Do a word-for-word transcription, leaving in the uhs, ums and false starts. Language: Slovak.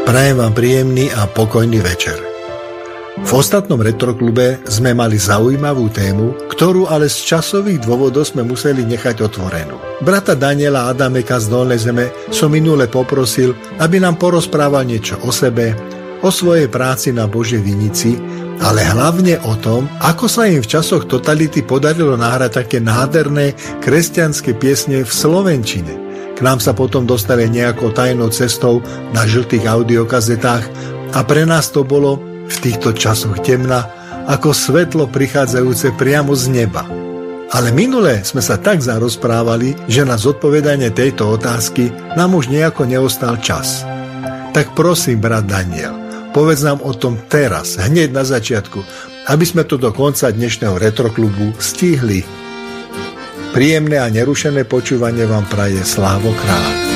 Prajem vám príjemný a pokojný večer. V ostatnom retroklube sme mali zaujímavú tému, ktorú ale z časových dôvodov sme museli nechať otvorenú. Brata Daniela Adameka z Dolnej Zeme som minule poprosil, aby nám porozprával niečo o sebe, o svojej práci na Božej vinici, ale hlavne o tom, ako sa im v časoch totality podarilo nahrať také nádherné kresťanské piesne v slovenčine. K nám sa potom dostali nejakou tajnou cestou na žltých audiokazetách a pre nás to bolo v týchto časoch temna ako svetlo prichádzajúce priamo z neba. Ale minule sme sa tak zarozprávali, že na zodpovedanie tejto otázky nám už nejako neostal čas. Tak prosím, brat Daniel, povedz nám o tom teraz, hneď na začiatku, aby sme to do konca dnešného retroklubu stihli. Príjemné a nerušené počúvanie vám praje Slávo Kráľ.